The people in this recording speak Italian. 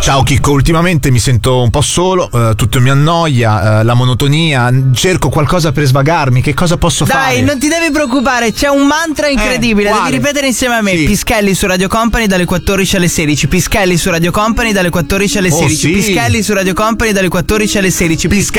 Ciao Chicco, ultimamente mi sento un po' solo, tutto mi annoia, la monotonia, cerco qualcosa per svagarmi, che cosa posso fare? Dai, non ti devi preoccupare, c'è un mantra incredibile, devi ripetere insieme a me. Sì. Pischelli su Radio Company dalle 14 alle 16, Pischelli su Radio Company dalle 14 alle 16, sì. Pischelli su Radio Company dalle 14 alle 16, Pischelli